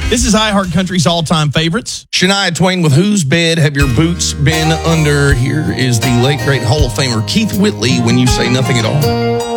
This is iHeart Country's all-time favorites. Shania Twain with Whose Bed Have Your Boots Been Under? Here is the late, great Hall of Famer Keith Whitley, When You Say Nothing at All.